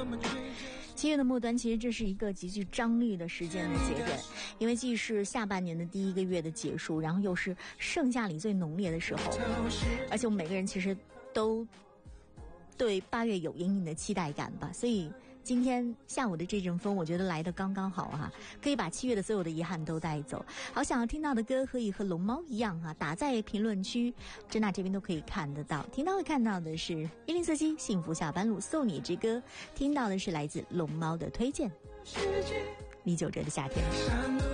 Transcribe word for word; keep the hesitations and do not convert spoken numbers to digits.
七月的末端，其实这是一个极具张力的时间的节点，因为既是下半年的第一个月的结束，然后又是盛夏里最浓烈的时候，而且我们每个人其实都对八月有隐隐的期待感吧，所以今天下午的这阵风我觉得来得刚刚好哈、啊，可以把七月的所有的遗憾都带走。好想要听到的歌可以和龙猫一样哈、啊，打在评论区，珍娜这边都可以看得到。听到会看到的是一零四七幸福下班路送你之歌，听到的是来自龙猫的推荐，李玖哲的夏天。